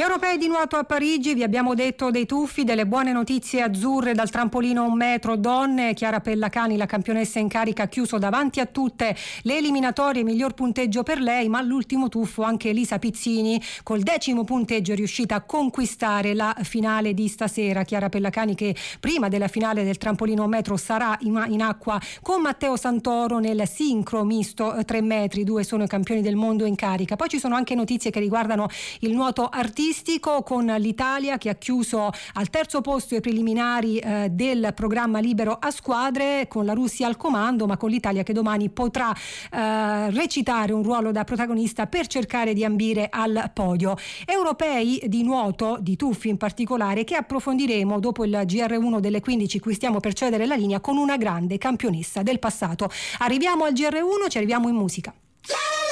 Europei di nuoto a Parigi, vi abbiamo detto dei tuffi, delle buone notizie azzurre dal trampolino 1 metro donne. Chiara Pellacani, la campionessa in carica, ha chiuso davanti a tutte le eliminatorie, miglior punteggio per lei, ma all'ultimo tuffo anche Elisa Pizzini col 10° punteggio è riuscita a conquistare la finale di stasera. Chiara Pellacani che prima della finale del trampolino 1 metro sarà in acqua con Matteo Santoro nel sincro misto 3 metri, due sono i campioni del mondo in carica. Poi ci sono anche notizie che riguardano il nuoto artistico, con l'Italia che ha chiuso al terzo posto ai preliminari del programma libero a squadre, con la Russia al comando, ma con l'Italia che domani potrà recitare un ruolo da protagonista per cercare di ambire al podio. Europei di nuoto, di tuffi in particolare, che approfondiremo dopo il GR1 delle 15, cui stiamo per cedere la linea, con una grande campionessa del passato. Arriviamo al GR1, ci arriviamo in musica.